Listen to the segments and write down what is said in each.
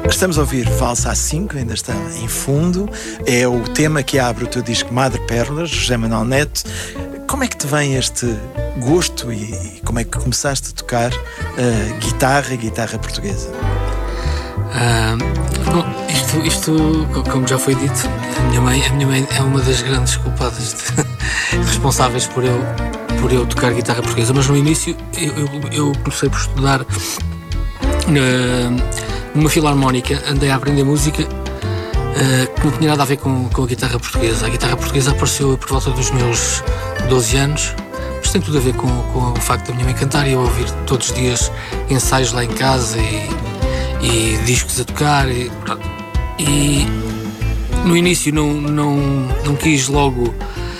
Estamos a ouvir Valsa A5, ainda está em fundo. É o tema que abre o teu disco Madre Pérolas, José Manuel Neto. Como é que te vem este gosto e como é que começaste a tocar guitarra portuguesa? Bom, isto, como já foi dito, a minha mãe é uma das grandes culpadas responsáveis por eu tocar guitarra portuguesa, mas no início eu comecei por estudar numa filarmónica, andei a aprender música que não tinha nada a ver com a guitarra portuguesa. A guitarra portuguesa apareceu por volta dos meus 12 anos, mas tem tudo a ver com o facto da minha mãe cantar e eu ouvir todos os dias ensaios lá em casa e discos a tocar e no início não quis logo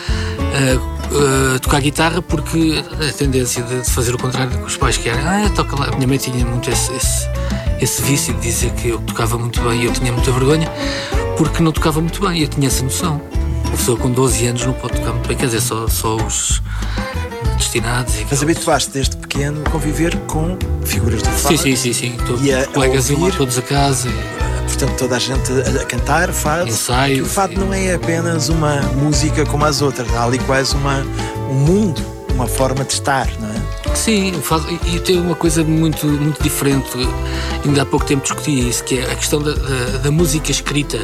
tocar guitarra, porque a tendência de fazer o contrário do que os pais querem, toca lá. A minha mãe tinha muito esse vício de dizer que eu tocava muito bem e eu tinha muita vergonha porque não tocava muito bem, e eu tinha essa noção. A pessoa com 12 anos não pode tocar muito bem, quer dizer, só os destinados. Mas habituaste desde pequeno a conviver com figuras do fado? Sim. Colegas iam todos a casa. Portanto, toda a gente a cantar fado. Ensaios. O fado não é apenas uma música como as outras, há ali quase um mundo, uma forma de estar, não é? Sim, o fado, e tem uma coisa muito, muito diferente. Ainda há pouco tempo discuti isso, que é a questão da música escrita.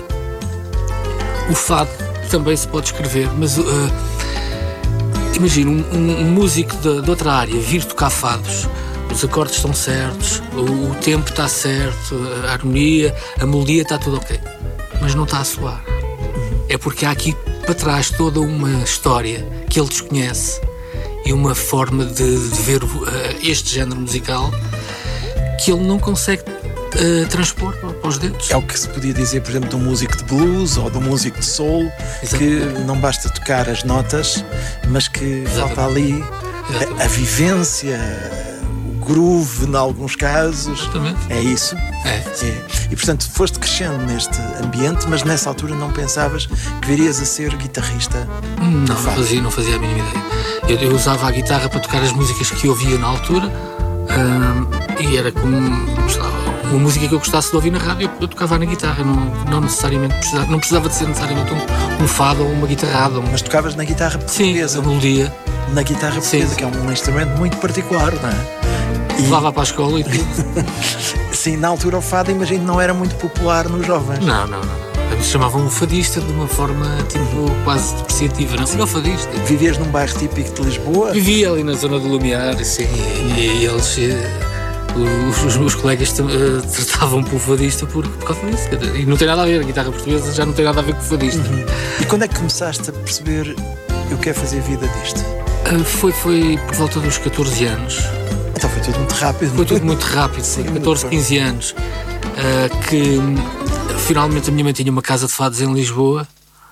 O fado também se pode escrever, mas imagina um músico de outra área vir tocar fados. Os acordes estão certos, o tempo está certo, a harmonia, a melodia está tudo ok, mas não está a soar. É porque há aqui para trás toda uma história que ele desconhece e uma forma de ver este género musical que ele não consegue transpor para os dedos. É o que se podia dizer, por exemplo, de um músico de blues ou de um músico de soul. Exatamente. Que não basta tocar as notas, mas que falta ali a vivência, groove, em alguns casos. Exatamente. É isso? É. E portanto foste crescendo neste ambiente, mas nessa altura não pensavas que virias a ser guitarrista? Não fazia a mínima ideia. Eu usava a guitarra para tocar as músicas que eu ouvia na altura, e era como uma música que eu gostasse de ouvir na rádio, eu tocava na guitarra, não necessariamente não precisava de ser necessariamente um fado ou uma guitarrada. Mas tocavas na guitarra portuguesa? Sim, a melodia. Na guitarra portuguesa, sim. Que é um instrumento muito particular, não é? Levava para a escola e tudo. Sim, na altura o fado, imagino, não era muito popular nos jovens. Não. Eles chamavam-me fadista de uma forma quase depreciativa. Não era fadista. Vivias num bairro típico de Lisboa? Vivia ali na zona do Lumiar, sim. E eles, os meus colegas tratavam por fadista por causa disso. E não tem nada a ver, a guitarra portuguesa já não tem nada a ver com fadista. E quando é que começaste a perceber eu quero fazer vida disto? Foi por volta dos 14 anos. Então foi tudo muito rápido. Foi tudo muito rápido, sim. 14, 15 anos. Que finalmente a minha mãe tinha uma casa de fados em Lisboa,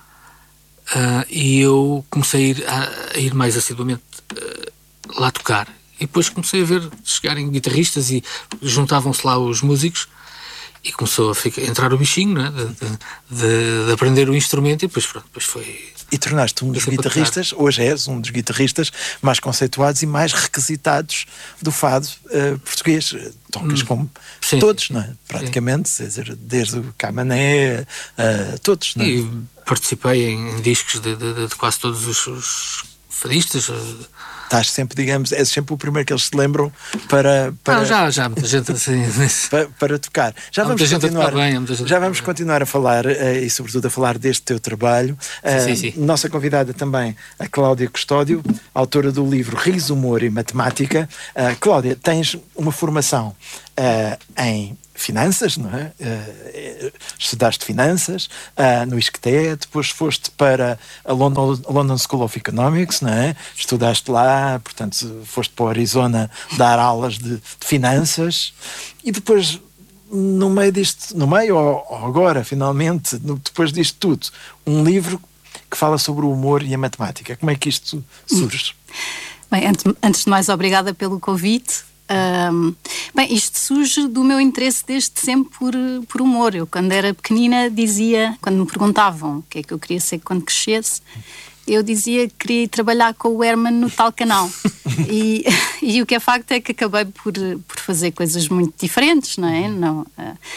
e eu comecei a ir mais assiduamente lá tocar. E depois comecei a ver chegarem guitarristas e juntavam-se lá os músicos e começou a entrar o bichinho, né, de aprender o instrumento, e depois foi... E tornaste um dos guitarristas, hoje és um dos guitarristas mais conceituados e mais requisitados do fado português. Tocas como sim, todos, não é? Praticamente, desde o Camané, todos, não é? E participei em discos de quase todos os fadistas. Estás sempre, digamos, és sempre o primeiro que eles se lembram para já muita gente assim para tocar. Já vamos continuar a falar e sobretudo a falar deste teu trabalho. Sim. Nossa convidada também, a Cláudia Custódio, autora do livro Riso, Humor e Matemática. Cláudia, tens uma formação em finanças, não é? Estudaste finanças no ISCTE, depois foste para a London School of Economics, não é? Estudaste lá, portanto foste para o Arizona dar aulas de finanças, e depois no meio ou agora finalmente, depois disto tudo, um livro que fala sobre o humor e a matemática. Como é que isto surge? Bem, antes de mais, obrigada pelo convite. Bem, isto surge do meu interesse desde sempre por humor. Eu, quando era pequenina, quando me perguntavam o que é que eu queria ser quando crescesse, eu dizia que queria ir trabalhar com o Herman no tal canal. E o que é facto é que acabei por fazer coisas muito diferentes, não é? Não,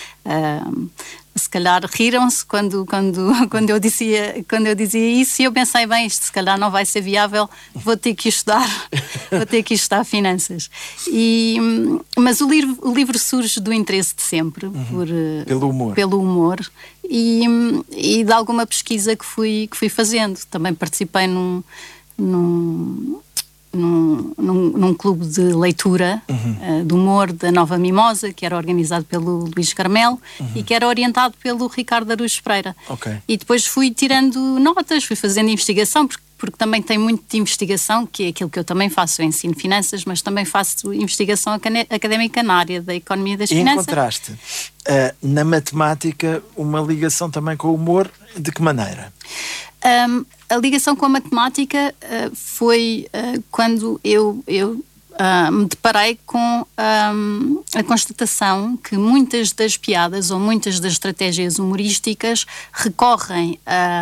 se calhar riram-se quando eu dizia isso, e eu pensei, bem, isto se calhar não vai ser viável, vou ter que estudar finanças. Mas o livro surge do interesse de sempre, pelo humor e de alguma pesquisa que fui fazendo. Também participei num clube de leitura de humor da Nova Mimosa, que era organizado pelo Luís Carmelo e que era orientado pelo Ricardo Araújo Pereira. Okay. E depois fui tirando notas, fui fazendo investigação, porque também tem muito de investigação, que é aquilo que eu também faço. Eu ensino finanças, mas também faço investigação académica na área da economia das finanças. E encontraste na matemática uma ligação também com o humor, de que maneira? A ligação com a matemática foi quando eu me deparei com a constatação que muitas das piadas ou muitas das estratégias humorísticas recorrem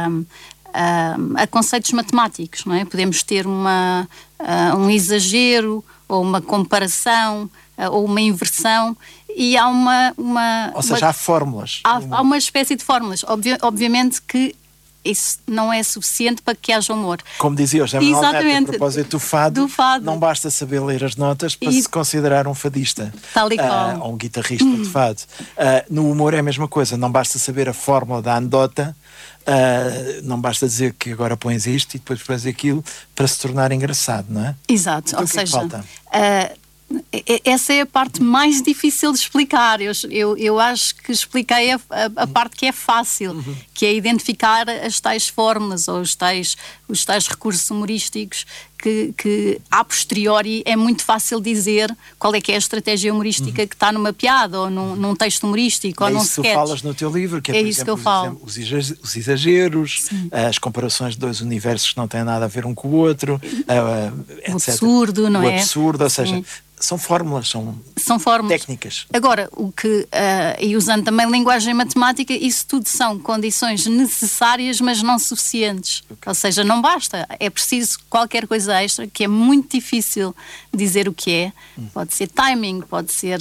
a conceitos matemáticos, não é? Podemos ter um exagero ou uma comparação ou uma inversão, e há ou seja, há fórmulas. Há uma espécie de fórmulas. Obviamente que isso não é suficiente para que haja humor. Como dizia o José Manuel Neto, a propósito do fado, não basta saber ler as notas para se considerar um fadista ou um guitarrista de fado. No humor é a mesma coisa, não basta saber a fórmula da anedota, não basta dizer que agora pões isto e depois pões aquilo para se tornar engraçado, não é? Exato, então, ou seja, essa é a parte mais difícil de explicar. Eu acho que expliquei a parte que é fácil, que é identificar as tais fórmulas ou os tais recursos humorísticos que a posteriori é muito fácil dizer qual é que é a estratégia humorística que está numa piada ou num texto humorístico ou num sketch. É isso que tu falas no teu livro, que é por exemplo, os exageros, as comparações de dois universos que não têm nada a ver um com o outro, etc. O absurdo, não é? O absurdo, ou seja, são fórmulas, são fórmulas, técnicas. Agora, e usando também linguagem matemática, isso tudo são condições necessárias, mas não suficientes. Okay. Ou seja, não basta. É preciso qualquer coisa extra, que é muito difícil dizer o que é. Pode ser timing, pode ser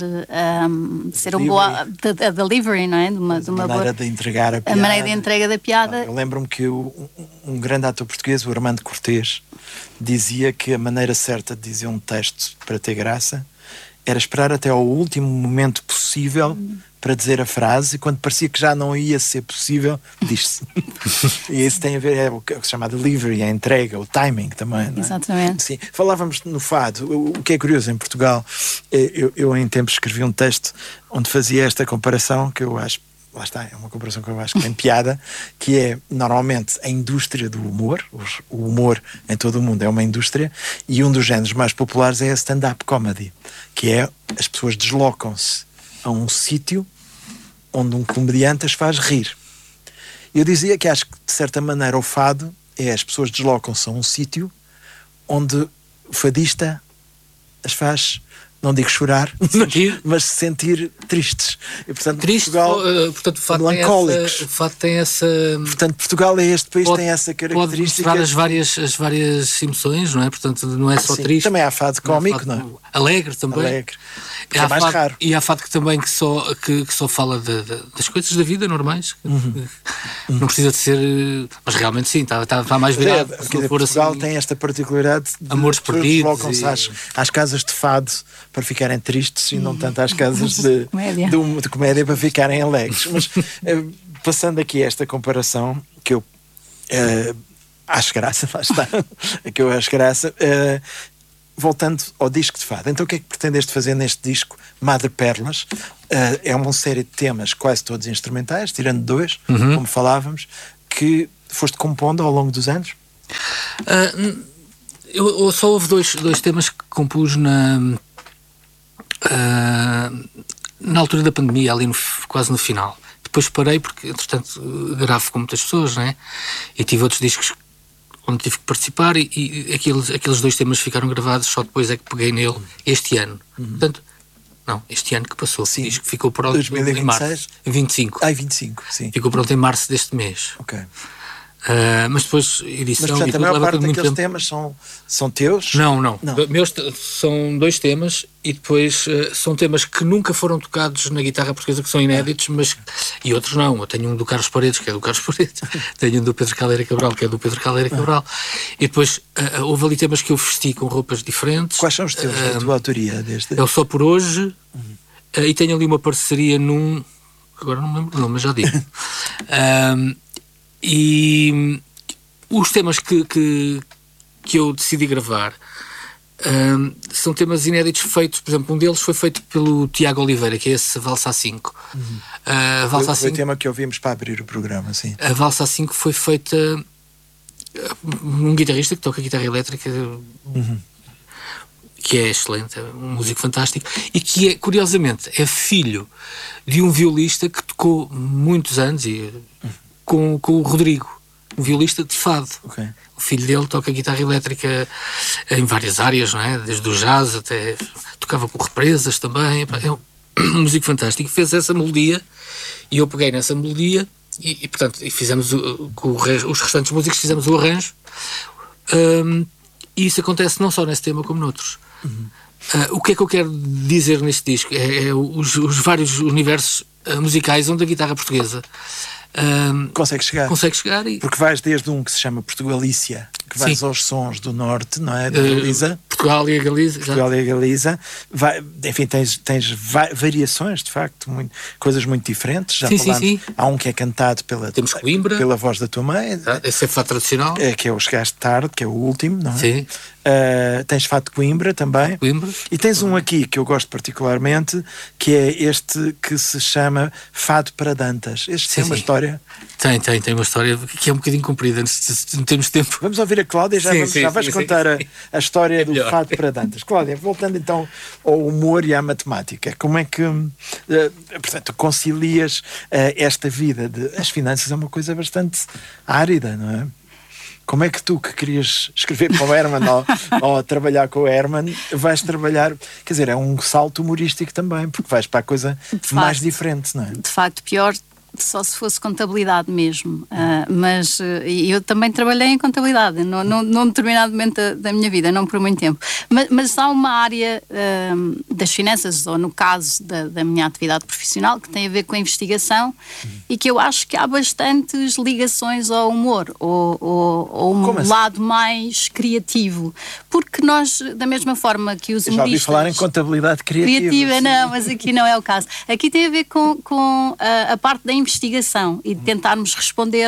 a delivery, não é? De uma maneira de entregar a piada. A maneira de entrega da piada. Eu lembro-me que um grande ator português, o Armando Cortês, dizia que a maneira certa de dizer um texto para ter graça era esperar até ao último momento possível para dizer a frase, e quando parecia que já não ia ser possível, diz-se. E isso tem a ver, é o que se chama delivery, a entrega, o timing também, não é? Exatamente. Sim. Falávamos no fado. O que é curioso em Portugal, eu em tempos escrevi um texto onde fazia esta comparação, que eu acho, lá está, é uma comparação que eu acho que tem piada, que é, normalmente, a indústria do humor. O humor em todo o mundo é uma indústria, e um dos géneros mais populares é a stand-up comedy, que é, as pessoas deslocam-se a um sítio onde um comediante as faz rir. Eu dizia que acho que, de certa maneira, o fado é as pessoas deslocam-se a um sítio onde o fadista as faz, não digo chorar, mas se sentir tristes. E, portanto, triste, Portugal, portanto, melancólicos. O fato tem essa... Portanto, Portugal é este país, tem essa característica. Pode mostrar as várias emoções, não é? Portanto, não é só triste. Também há fado cómico, não é? Alegre também. Alegre. É mais raro. E há fado que também que só fala das coisas da vida normais. Não precisa de ser... Mas realmente sim, está mais virado. Portugal assim, tem esta particularidade de amores perdidos. Colocam-se às casas de fado para ficarem tristes e não tanto às casas de comédia para ficarem alegres. Mas passando aqui esta comparação, que eu acho graça, lá está, que eu acho graça... voltando ao disco de fado, então o que é que pretendeste fazer neste disco, Madre Perlas? É uma série de temas quase todos instrumentais, tirando dois, como falávamos, que foste compondo ao longo dos anos? Eu só houve dois temas que compus na altura da pandemia, ali quase no final. Depois parei porque, entretanto, gravo com muitas pessoas, não é? E tive outros discos onde tive que participar, e aqueles dois temas ficaram gravados, só depois é que peguei nele este ano. Portanto, não, este ano que passou. Sim. Diz que ficou pronto 2026? em março. 25. 25, sim. Ficou pronto em março deste mês. Ok. Mas depois edição... Mas, portanto, e a maior parte muito daqueles tempo. temas são teus? Não. Meus são 2 temas e depois são temas que nunca foram tocados na guitarra portuguesa, que são inéditos, e outros não. Eu tenho um do Carlos Paredes, que é do Carlos Paredes. Tenho um do Pedro Caldeira Cabral, que é do Pedro Caldeira Cabral. E depois houve ali temas que eu vesti com roupas diferentes. Quais são os teus, a tua autoria deste? É o Só Por Hoje. E tenho ali uma parceria num... Agora não me lembro o nome, mas já digo. E os temas que eu decidi gravar são temas inéditos feitos, por exemplo, um deles foi feito pelo Tiago Oliveira, que é esse Valsa A5. Foi o tema que ouvimos para abrir o programa, sim. A Valsa A5 foi feita um guitarrista que toca guitarra elétrica, que é excelente, é um músico fantástico, e que é, curiosamente, é filho de um violista que tocou muitos anos com o Rodrigo, um violista de fado. Okay. O filho dele toca guitarra elétrica em várias áreas, não é? Desde o jazz até... tocava com represas também. É um músico fantástico. Fez essa melodia e eu peguei nessa melodia e portanto, fizemos com os restantes músicos fizemos o arranjo. E isso acontece não só nesse tema como noutros. O que é que eu quero dizer neste disco? É os vários universos musicais onde a guitarra portuguesa consegue chegar e... Porque vais desde um que se chama Portugalícia, que vais aos sons do norte, não é? Da Galiza. Portugal e a Galiza. Portugal e a Galiza. Enfim, tens variações, de facto, coisas muito diferentes. Já falámos. Sim. Há um que é cantado Temos Coimbra, pela voz da tua mãe. Esse é fado tradicional. Que é o Chegaste Tarde, que é o último, não é? Sim. Tens Fado de Coimbra também. E tens um aqui que eu gosto particularmente, que é este que se chama Fado para Dantas. Este tem uma história. Tem uma história que é um bocadinho comprida, não temos tempo. Vamos ouvir a Cláudia, já vais contar a história do Fado para Dantas. Cláudia, voltando então ao humor e à matemática, como é que portanto, concilias esta vida as finanças é uma coisa bastante árida, não é? Como é que tu, que querias escrever para o Herman ou trabalhar com o Herman, vais trabalhar... Quer dizer, é um salto humorístico também, porque vais para a coisa mais diferente, não é? De facto, pior só se fosse contabilidade mesmo. Mas eu também trabalhei em contabilidade, num determinado momento da minha vida, não por muito tempo. Mas há uma área das finanças, ou no caso da minha atividade profissional, que tem a ver com a investigação e que eu acho que há bastantes ligações ao humor, ou um lado mais criativo. Porque nós, da mesma forma que os humoristas... Já ouvi falar em contabilidade criativa. Não, mas aqui não é o caso. Aqui tem a ver com a parte da investigação e de tentarmos responder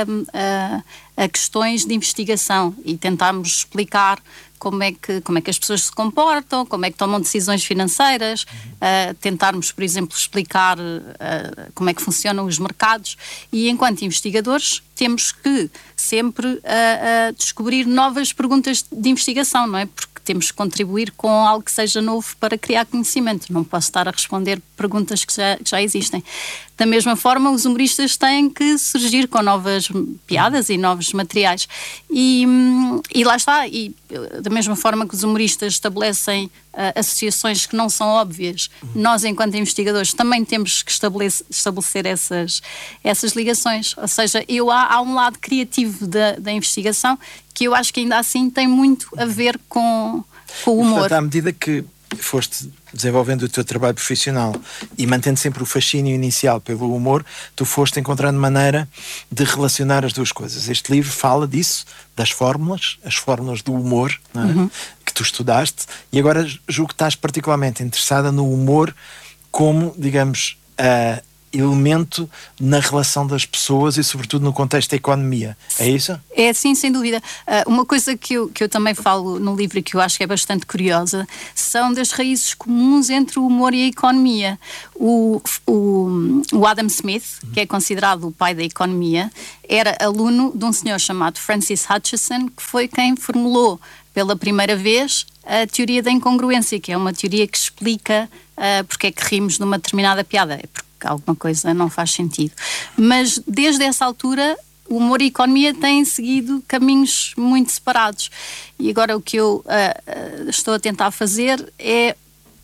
a questões de investigação e tentarmos explicar como é que as pessoas se comportam, como é que tomam decisões financeiras, tentarmos, por exemplo, explicar como é que funcionam os mercados e, enquanto investigadores, temos que sempre descobrir novas perguntas de investigação, não é? Porque temos que contribuir com algo que seja novo para criar conhecimento. Não posso estar a responder perguntas que já existem. Da mesma forma, os humoristas têm que surgir com novas piadas e novos materiais. E lá está. E da mesma forma que os humoristas estabelecem associações que não são óbvias, nós, enquanto investigadores, também temos que estabelecer essas ligações. Ou seja, há um lado criativo da investigação que eu acho que ainda assim tem muito a ver com o humor. Portanto, à medida que foste desenvolvendo o teu trabalho profissional e mantendo sempre o fascínio inicial pelo humor, tu foste encontrando maneira de relacionar as duas coisas. Este livro fala disso, das fórmulas, as fórmulas do humor, não é? Que tu estudaste, e agora julgo que estás particularmente interessada no humor como, digamos, elemento na relação das pessoas e sobretudo no contexto da economia. É isso? É sim, sem dúvida. Uma coisa que eu também falo no livro e que eu acho que é bastante curiosa são das raízes comuns entre o humor e a economia. O Adam Smith, que é considerado o pai da economia, era aluno de um senhor chamado Francis Hutcheson, que foi quem formulou pela primeira vez a teoria da incongruência, que é uma teoria que explica porque é que rimos numa determinada piada. É porque alguma coisa não faz sentido. Mas desde essa altura o humor e a economia têm seguido caminhos muito separados. E agora o que eu estou a tentar fazer é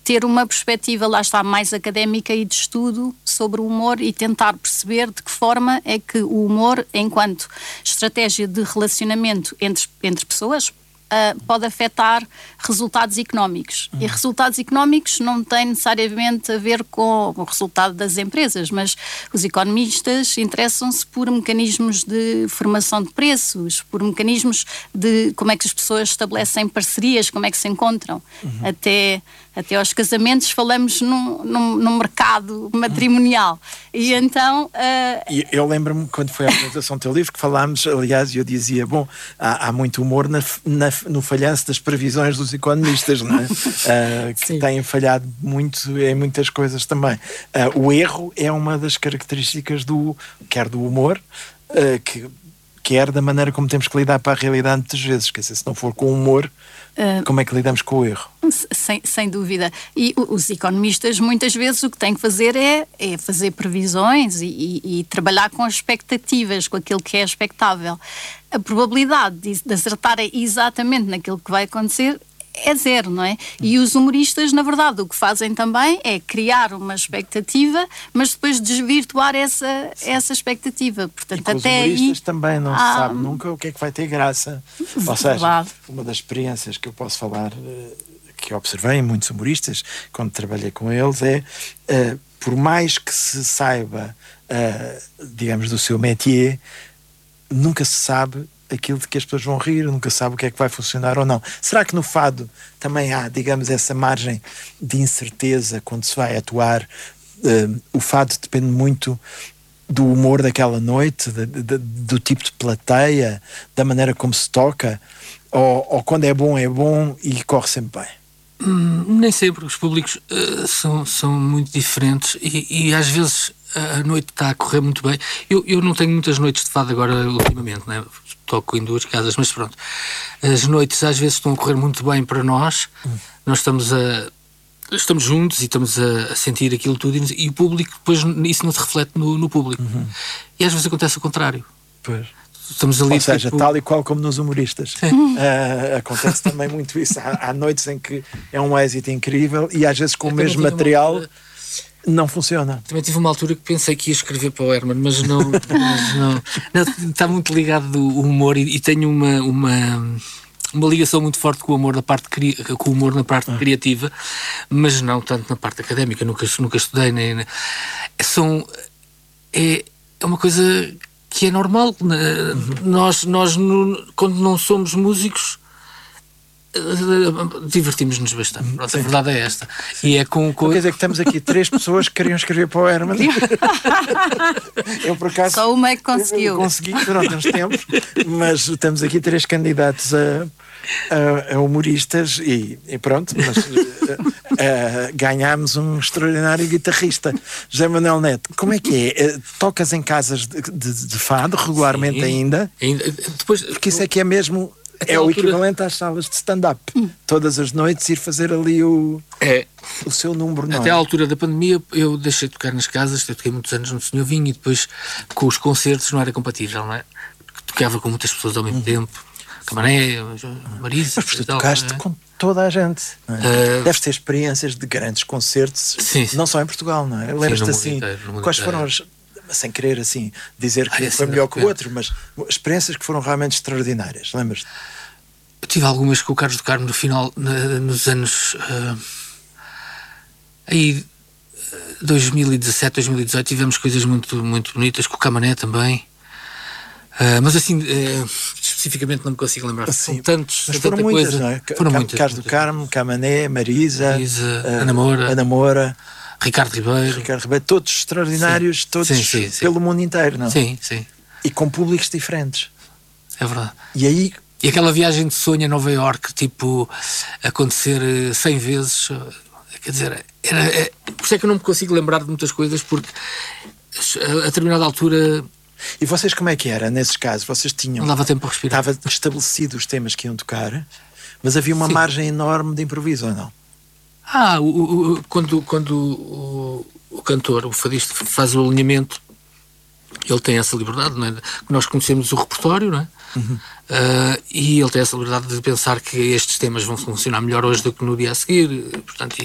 ter uma perspectiva, lá está, mais académica e de estudo sobre o humor e tentar perceber de que forma é que o humor, enquanto estratégia de relacionamento entre pessoas, pode afetar resultados económicos. E resultados económicos não têm necessariamente a ver com o resultado das empresas, mas os economistas interessam-se por mecanismos de formação de preços, por mecanismos de como é que as pessoas estabelecem parcerias, como é que se encontram. Até aos casamentos falamos num mercado matrimonial. E então... Eu lembro-me, quando foi a apresentação do teu livro, que falámos, aliás, eu dizia, bom, há muito humor no falhanço das previsões dos economistas, não é? Que têm falhado muito em muitas coisas também. O erro é uma das características quer do humor, quer da maneira como temos que lidar para a realidade muitas vezes. Quer dizer, se não for com humor, como é que lidamos com o erro? Sem dúvida. E os economistas muitas vezes o que têm que fazer é fazer previsões e trabalhar com as expectativas, com aquilo que é expectável. A probabilidade de acertarem exatamente naquilo que vai acontecer é zero, não é? E os humoristas, na verdade, o que fazem também é criar uma expectativa, mas depois desvirtuar essa expectativa. Portanto, e até os humoristas aí, também não se sabe nunca o que é que vai ter graça. Ou seja, uma das experiências que eu posso falar, que eu observei em muitos humoristas, quando trabalhei com eles, por mais que se saiba, digamos, do seu métier, nunca se sabe aquilo de que as pessoas vão rir, nunca sabe o que é que vai funcionar ou não. Será que no fado também há, digamos, essa margem de incerteza quando se vai atuar? O fado depende muito do humor daquela noite, do tipo de plateia, da maneira como se toca, ou quando é bom e corre sempre bem? Nem sempre. Os públicos são muito diferentes e às vezes a noite está a correr muito bem. Eu não tenho muitas noites de fado agora ultimamente, não é? Toco em 2 casas, mas pronto. As noites às vezes estão a correr muito bem para nós. Nós estamos juntos e estamos a sentir aquilo tudo e o público, depois isso não se reflete no público. E às vezes acontece o contrário. Pois. Estamos ali, ou seja, tal e qual como nos humoristas. Acontece também muito isso. Há noites em que é um êxito incrível e às vezes com o mesmo material não funciona. Também tive uma altura que pensei que ia escrever para o Herman, mas não, está muito ligado o humor e tenho uma ligação muito forte com o humor na parte criativa, mas não tanto na parte académica. Nunca estudei é uma coisa que é normal. Nós quando não somos músicos, divertimos-nos bastante. Pronto, a verdade é esta. E é com quer dizer que estamos aqui 3 pessoas que queriam escrever para o Herman. Eu, por acaso, só uma é que conseguiu. Consegui durante uns tempos, mas estamos aqui 3 candidatos a humoristas e pronto, mas ganhámos um extraordinário guitarrista. José Manuel Neto, como é que é? Tocas em casas de fado regularmente? Sim, ainda? Depois, porque isso é que é mesmo... É o equivalente às salas de stand-up. Todas as noites ir fazer ali o seu número. Até à altura da pandemia eu deixei de tocar nas casas. Eu toquei muitos anos no Senhor Vinho e depois com os concertos não era compatível, não é? Tocava com muitas pessoas ao mesmo tempo. Camané, Marisa. Mas tu tocaste com toda a gente, não é? Deves ter experiências de grandes concertos, sim. Não só em Portugal, não é? Lembras-te assim, quais foram as... Sem querer assim dizer que foi melhor que o outro, mas experiências que foram realmente extraordinárias, lembras-te? Eu tive algumas com o Carlos do Carmo no final, nos anos 2017, 2018, tivemos coisas muito, muito bonitas, com o Camané também, mas assim especificamente não me consigo lembrar. Sim, são tantos, mas foram muitas, coisa, não é? Foram muitas. Carlos do Carmo, Camané, Marisa, Ana Moura, Ricardo Ribeiro, todos extraordinários, sim. Todos sim. Pelo mundo inteiro, não? Sim. E com públicos diferentes. É verdade. E aquela viagem de sonho a Nova Iorque, tipo, acontecer 100 vezes, quer dizer, por isso é que eu não me consigo lembrar de muitas coisas, porque a determinada altura... E vocês como é que era, nesses casos? Vocês tinham... Não dava tempo para respirar. Estava estabelecido os temas que iam tocar, mas havia uma margem enorme de improviso, ou não? Quando o cantor, o fadista, faz o alinhamento, ele tem essa liberdade, não é? Nós conhecemos o repertório, não é? E ele tem essa liberdade de pensar que estes temas vão funcionar melhor hoje do que no dia a seguir, portanto,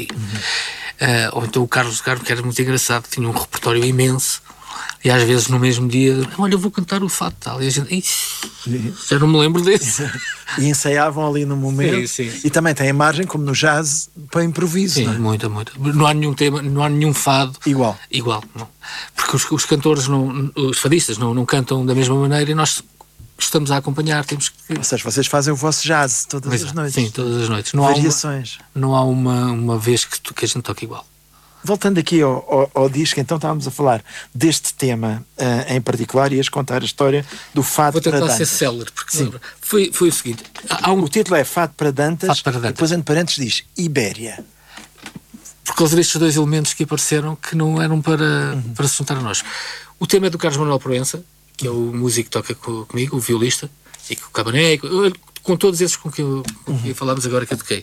ou então o Carlos do Carmo, que era muito engraçado, tinha um repertório imenso, e às vezes no mesmo dia, olha, eu vou cantar o fado tal, e a gente, já não me lembro desse. E ensaiavam ali no momento. Sim. E também tem a margem, como no jazz, para improviso. Sim, não é? muita. Não há nenhum tema, não há nenhum fado Igual, não. Porque os cantores, os fadistas não cantam da mesma maneira, e nós estamos a acompanhar, temos que... Ou seja, vocês fazem o vosso jazz todas as noites. Sim, todas as noites. Variações. Não há uma vez que a gente toque igual. Voltando aqui ao disco, então estávamos a falar deste tema em particular, e ias contar a história do Fado Vou para tentar Dantas. ser célere, porque lembra, foi o seguinte, O título é Fado para Dantas, Fado para Dantas. e depois entre parênteses diz Ibéria. por causa destes dois elementos que apareceram que não eram para se juntar a nós. O tema é do Carlos Manuel Proença, que é o músico que toca comigo, o violista, e com o Cabané, com todos esses com quem falámos agora que eu toquei.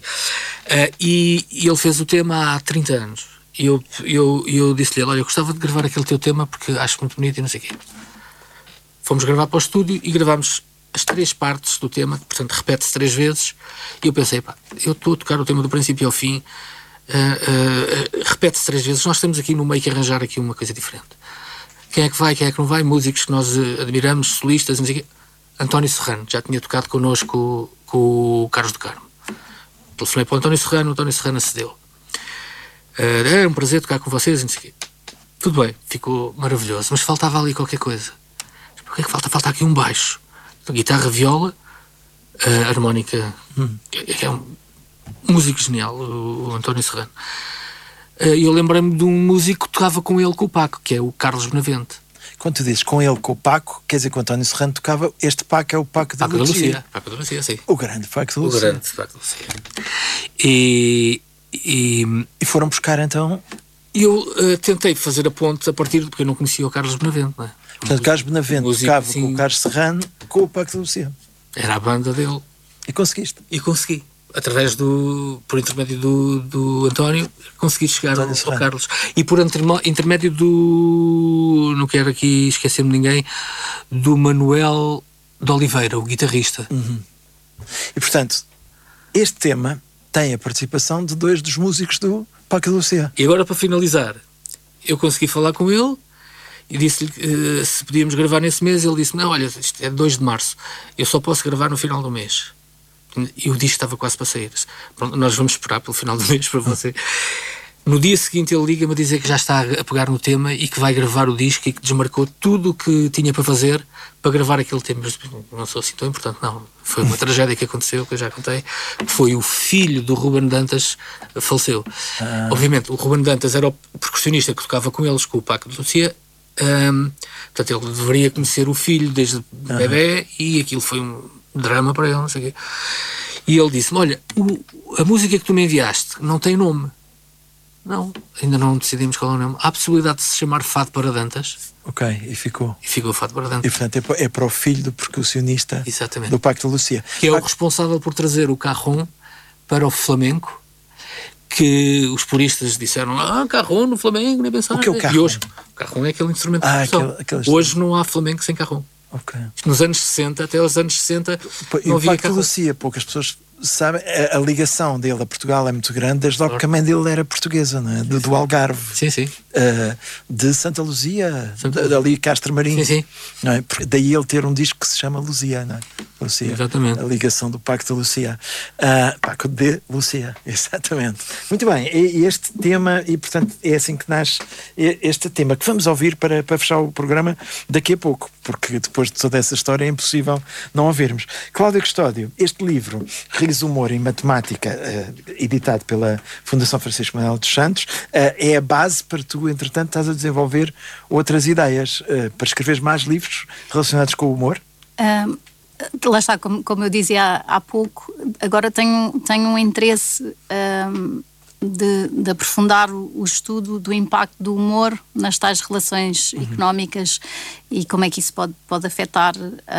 E ele fez o tema há 30 anos. E eu disse-lhe, olha, eu gostava de gravar aquele teu tema porque acho muito bonito e não sei o quê. Fomos gravar para o estúdio e gravámos as 3 partes do tema, portanto repete-se 3 vezes, e eu pensei, eu estou a tocar o tema do princípio ao fim, repete-se 3 vezes, nós temos aqui no meio que arranjar aqui uma coisa diferente. Quem é que vai, quem é que não vai? Músicos que nós admiramos, solistas, não sei o quê. António Serrano, já tinha tocado connosco com o Carlos do Carmo. Telefonei para o António Serrano acedeu. Era um prazer tocar com vocês, não sei o quê. Tudo bem, ficou maravilhoso, mas faltava ali qualquer coisa. O que é que falta? Falta aqui um baixo. Guitarra, viola, harmónica. É um músico genial, o António Serrano. E eu lembrei-me de um músico que tocava com ele, com o Paco, que é o Carlos Benavente. Quando tu dizes com ele, com o Paco, quer dizer que o António Serrano tocava, este Paco é o Paco da Lucia. Paco da Lucia, sim. O grande Paco da Lucia. O grande Paco da Lucia. E foram buscar então... eu tentei fazer a ponte a partir de... porque eu não conhecia o Carlos Benavente, não é? Portanto, Carlos Benavente tocava com o Carlos Serrano, com o Paco da Lucia. Era a banda dele. E conseguiste? E consegui. Através por intermédio do António, consegui chegar ao Carlos. E por intermédio do... não quero aqui esquecer-me de ninguém, do Manuel de Oliveira, o guitarrista. E, portanto, este tema tem a participação de 2 dos músicos do Paco da Lucia. E agora, para finalizar, eu consegui falar com ele e disse-lhe se podíamos gravar nesse mês. Ele disse-me, não, olha, isto é 2 de março, eu só posso gravar no final do mês. E o disco estava quase para sair. Pronto, nós vamos esperar pelo final do mês para você. No dia seguinte ele liga-me a dizer que já está a pegar no tema e que vai gravar o disco e que desmarcou tudo o que tinha para fazer para gravar aquele tema. Mas não sou assim tão importante, não. Foi uma tragédia que aconteceu, que eu já contei. Foi o filho do Ruben Dantas faleceu. Obviamente, o Ruben Dantas era o percussionista que tocava com eles, com o Paco de Lucia. Portanto, ele deveria conhecer o filho desde bebê, e aquilo foi um drama para ele, não sei o quê. E ele disse-me, olha, a música que tu me enviaste não tem nome. Não, ainda não decidimos qual é o nome. Há a possibilidade de se chamar Fado para Dantas. Ok, e ficou. E ficou Fado para Dantas. E, portanto, é para o filho do percussionista. Exatamente. Do Paco da Lucia. Que é o responsável por trazer o Carrom para o flamenco, que os puristas disseram, Carrom no flamenco, nem pensar. O que é o Carrom? E hoje, o Carrom é aquele instrumento de percussão. Hoje não há flamenco sem Carrom. Okay. Nos anos 60, até aos anos 60, e o Paco da Lucia, poucas pessoas sabem, a ligação dele a Portugal é muito grande, desde logo que a mãe dele era portuguesa, não é? Do Algarve. Sim. De Santa Luzia, ali Castro Marinho. Sim. Não é? Daí ele ter um disco que se chama Luzia, não é? Lucia. Exatamente. A ligação do Paco da Lucia. Paco de Lucia, exatamente. Muito bem, e este tema, e portanto é assim que nasce este tema, que vamos ouvir para fechar o programa daqui a pouco, porque depois de toda essa história é impossível não ouvirmos. Cláudia Custódio, este livro, Riso, Humor e Matemática, editado pela Fundação Francisco Manuel dos Santos, é a base para tu, entretanto, estás a desenvolver outras ideias para escreveres mais livros relacionados com o humor? Lá está, como eu dizia há pouco, agora tenho um interesse de aprofundar o estudo do impacto do humor nas tais relações económicas e como é que isso pode afetar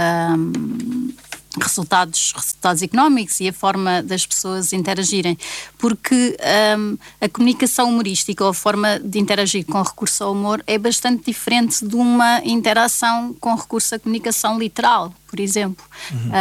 resultados económicos e a forma das pessoas interagirem, porque a comunicação humorística ou a forma de interagir com recurso ao humor é bastante diferente de uma interação com recurso à comunicação literal, por exemplo.